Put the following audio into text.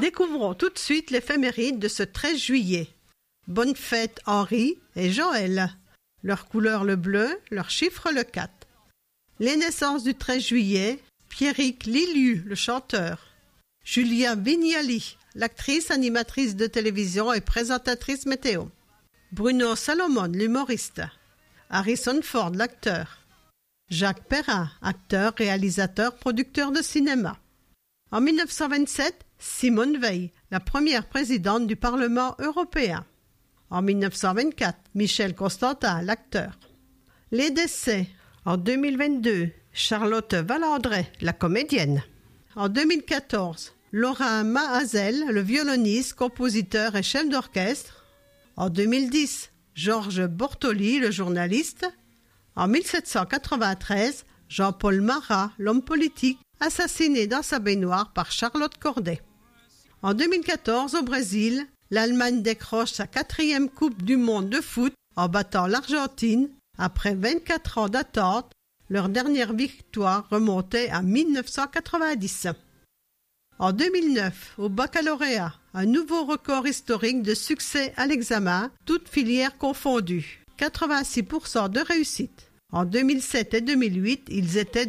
Découvrons tout de suite l'éphéméride de ce 13 juillet. Bonne fête Henri et Joël. Leur couleur le bleu, leur chiffre le 4. Les naissances du 13 juillet, Pierrick Liliu, le chanteur. Julia Vignali, l'actrice, animatrice de télévision et présentatrice météo. Bruno Salomon, l'humoriste. Harrison Ford, l'acteur. Jacques Perrin, acteur, réalisateur, producteur de cinéma. En 1927, Simone Veil, la première présidente du Parlement européen. En 1924, Michel Constantin, l'acteur. Les décès. En 2022, Charlotte Valandré, la comédienne. En 2014, Laurent Mahazel, le violoniste, compositeur et chef d'orchestre. En 2010, Georges Bortoli, le journaliste. En 1793, Jean-Paul Marat, l'homme politique, assassiné dans sa baignoire par Charlotte Corday. En 2014, au Brésil, l'Allemagne décroche sa 4e Coupe du monde de foot en battant l'Argentine après 24 ans d'attente. Leur dernière victoire remontait à 1990. En 2009, au baccalauréat, un nouveau record historique de succès à l'examen, toutes filières confondues. 86% de réussite. En 2007 et 2008, ils étaient